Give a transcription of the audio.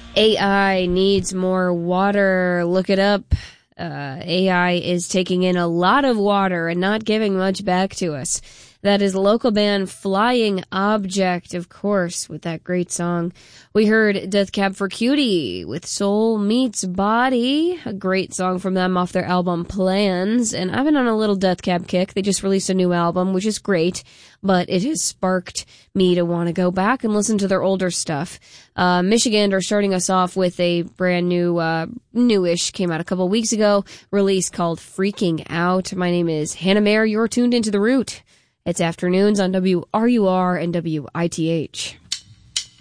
AI needs more water. Look it up. AI is taking in a lot of water and not giving much back to us. That is local band Flying Object, of course, with that great song. We heard Death Cab for Cutie with Soul Meets Body, a great song from them off their album Plans. And I've been on a little Death Cab kick. They just released a new album, which is great, but it has sparked me to want to go back and listen to their older stuff. Michigan are starting us off with a brand new, newish, came out a couple weeks ago, release called Freaking Out. My name is Hannah Mayer. You're tuned into The Root. It's afternoons on WRUR and WITH.